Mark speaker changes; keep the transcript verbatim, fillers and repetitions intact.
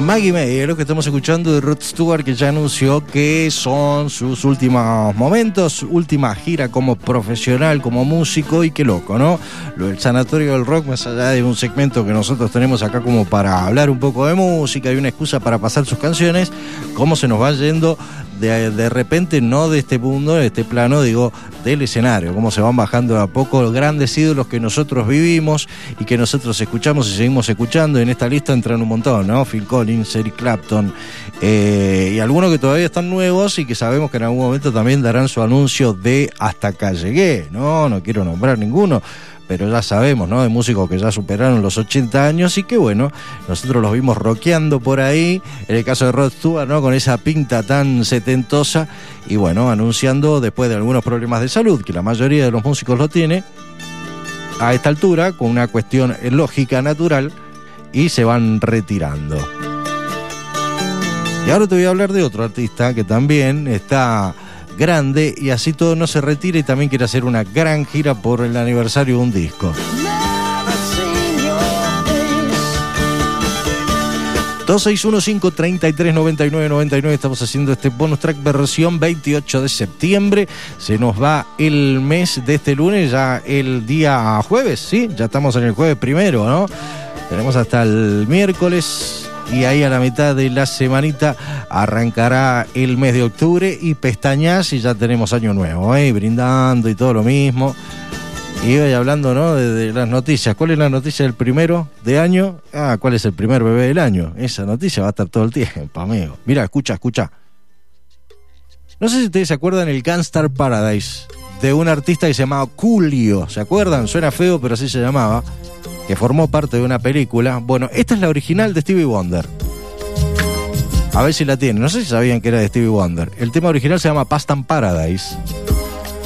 Speaker 1: Maggie May, lo que estamos escuchando de Rod Stewart, que ya anunció que son sus últimos momentos, última gira como profesional, como músico, y qué loco, ¿no? Lo del Sanatorio del Rock, más allá de un segmento que nosotros tenemos acá como para hablar un poco de música y una excusa para pasar sus canciones, cómo se nos va yendo de, de repente, no de este mundo, de este plano, digo, del escenario, cómo se van bajando de a poco los grandes ídolos que nosotros vivimos y que nosotros escuchamos y seguimos escuchando. En esta lista entran un montón, ¿no? Phil Collins, Eric Clapton, eh, y algunos que todavía están nuevos y que sabemos que en algún momento también darán su anuncio de hasta acá llegué, ¿no? No quiero nombrar ninguno, pero ya sabemos, ¿no? De músicos que ya superaron los ochenta años y que, bueno, nosotros los vimos rockeando por ahí, en el caso de Rod Stewart, ¿no? Con esa pinta tan setentosa y, bueno, anunciando después de algunos problemas de salud, que la mayoría de los músicos lo tiene, a esta altura, con una cuestión lógica, natural, y se van retirando. Y ahora te voy a hablar de otro artista que también está grande y así todo no se retira y también quiere hacer una gran gira por el aniversario de un disco. dos seis uno cinco, tres tres, nueve nueve nueve nueve. Estamos haciendo este bonus track versión veintiocho de septiembre. Se nos va el mes de este lunes, ya el día jueves, ¿sí? Ya estamos en el jueves primero, ¿no? Tenemos hasta el miércoles. Y ahí a la mitad de la semanita arrancará el mes de octubre y pestañas y ya tenemos año nuevo, ¿eh? Brindando y todo lo mismo. Y hoy hablando, ¿no? De, de las noticias. ¿Cuál es la noticia del primero de año? Ah, ¿cuál es el primer bebé del año? Esa noticia va a estar todo el tiempo, amigo. Mira, escucha, escucha. No sé si ustedes se acuerdan el Gangstar Paradise de un artista que se llamaba Coolio. ¿Se acuerdan? Suena feo, pero así se llamaba. Que formó parte de una película. Bueno, esta es la original de Stevie Wonder. A ver si la tienen. No sé si sabían que era de Stevie Wonder. El tema original se llama Past and Paradise.